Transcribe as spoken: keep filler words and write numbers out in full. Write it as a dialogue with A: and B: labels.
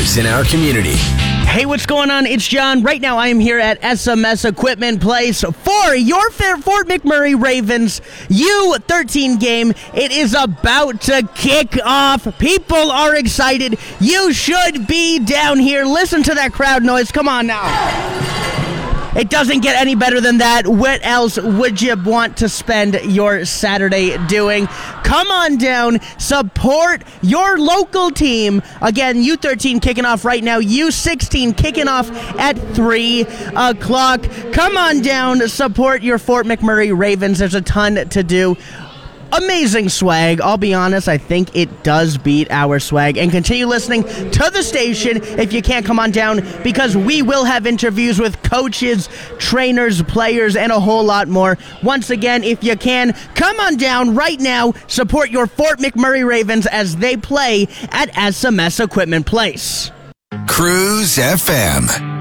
A: leaders in our community.
B: Hey, what's going on? It's John. Right now, I am here at S M S Equipment Place for your Fort McMurray Ravens U thirteen game. It is about to kick off. People are excited. You should be down here. Listen to that crowd noise. Come on now. It doesn't get any better than that. What else would you want to spend your Saturday doing? Come on down, support your local team. Again, U thirteen kicking off right now, U sixteen kicking off at three o'clock. Come on down, support your Fort McMurray Ravens. There's a ton to do. Amazing swag. I'll be honest, I think it does beat our swag. And continue listening to the station if you can't come on down, because we will have interviews with coaches, trainers, players, and a whole lot more. Once again, if you can, come on down right now. Support your Fort McMurray Ravens as they play at S M S Equipment Place.
A: Cruise F M.